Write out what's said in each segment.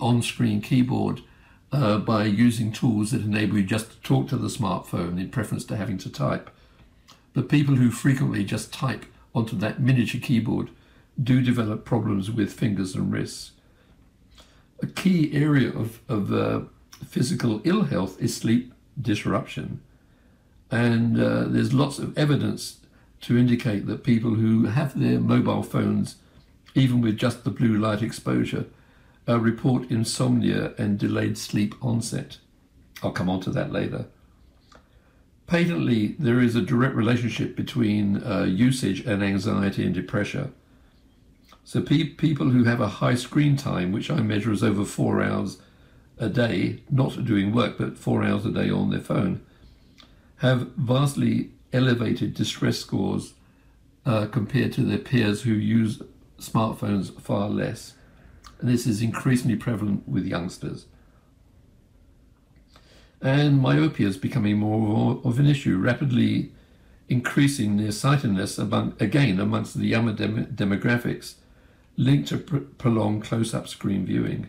on-screen keyboard by using tools that enable you just to talk to the smartphone in preference to having to type. But people who frequently just type onto that miniature keyboard do develop problems with fingers and wrists. A key area of physical ill health is sleep disruption. And there's lots of evidence to indicate that people who have their mobile phones, even with just the blue light exposure, report insomnia and delayed sleep onset. I'll come on to that later. Patently, there is a direct relationship between usage and anxiety and depression. So people who have a high screen time, which I measure as over 4 hours a day, not doing work, but 4 hours a day on their phone, have vastly elevated distress scores compared to their peers who use smartphones far less. And this is increasingly prevalent with youngsters. And myopia is becoming more of an issue, rapidly increasing nearsightedness amongst the younger demographics, linked to prolonged close-up screen viewing.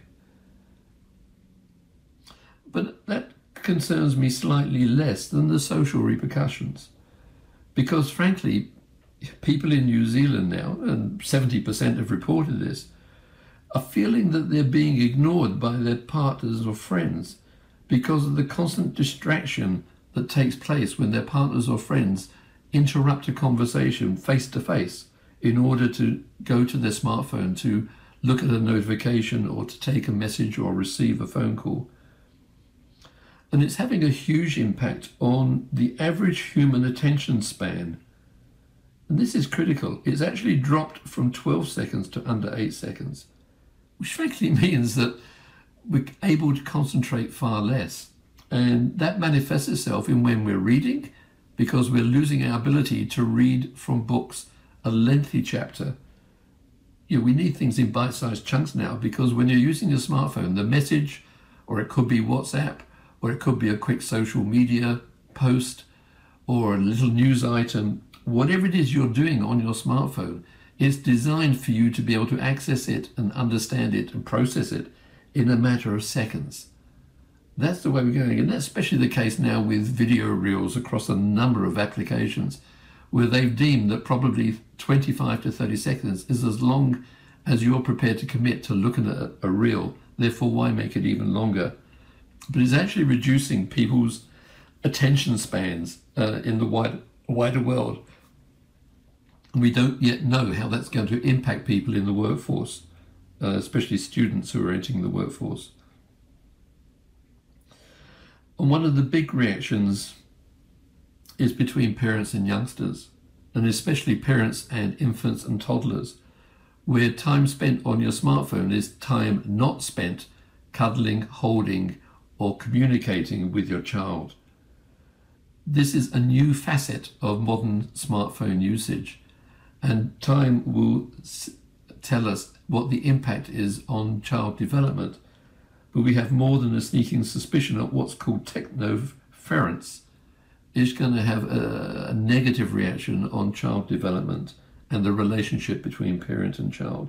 But that concerns me slightly less than the social repercussions, because frankly, people in New Zealand now, and 70% have reported this, are feeling that they're being ignored by their partners or friends because of the constant distraction that takes place when their partners or friends interrupt a conversation face to face in order to go to their smartphone to look at a notification or to take a message or receive a phone call. And it's having a huge impact on the average human attention span. And this is critical. It's actually dropped from 12 seconds to under 8 seconds, which frankly means that we're able to concentrate far less. And that manifests itself in when we're reading, because we're losing our ability to read from books a lengthy chapter. We need things in bite-sized chunks now, because when you're using a smartphone, the message, or it could be WhatsApp, or it could be a quick social media post, or a little news item, whatever it is you're doing on your smartphone, it's designed for you to be able to access it and understand it and process it in a matter of seconds. That's the way we're going, and that's especially the case now with video reels across a number of applications, where they've deemed that probably 25 to 30 seconds is as long as you're prepared to commit to looking at a reel. Therefore, why make it even longer? But it's actually reducing people's attention spans in the wider world. And we don't yet know how that's going to impact people in the workforce, especially students who are entering the workforce. And one of the big reactions is between parents and youngsters, and especially parents and infants and toddlers, where time spent on your smartphone is time not spent cuddling, holding, or communicating with your child. This is a new facet of modern smartphone usage, and time will tell us what the impact is on child development. But we have more than a sneaking suspicion that what's called technoference is going to have a negative reaction on child development and the relationship between parent and child.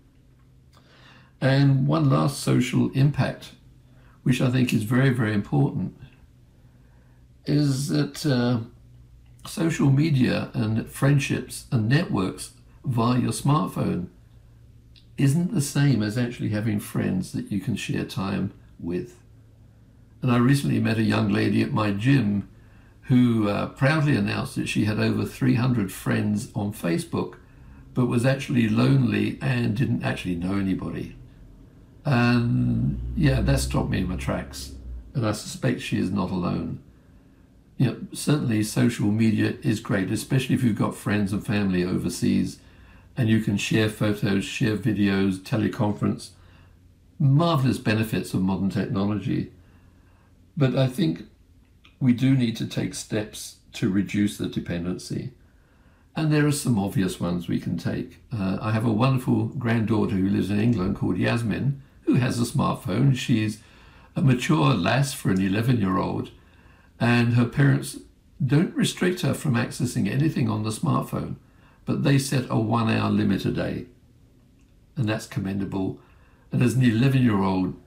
And one last social impact, which I think is very, very important, is that social media and friendships and networks via your smartphone isn't the same as actually having friends that you can share time with. And I recently met a young lady at my gym who proudly announced that she had over 300 friends on Facebook, but was actually lonely and didn't actually know anybody. And that stopped me in my tracks. And I suspect she is not alone. Certainly social media is great, especially if you've got friends and family overseas, and you can share photos, share videos, teleconference. Marvelous benefits of modern technology. But I think we do need to take steps to reduce the dependency. And there are some obvious ones we can take. I have a wonderful granddaughter who lives in England called Yasmin, who has a smartphone. She's a mature lass for an 11-year-old, and her parents don't restrict her from accessing anything on the smartphone, but they set a 1 hour limit a day. And that's commendable. And as an 11-year-old,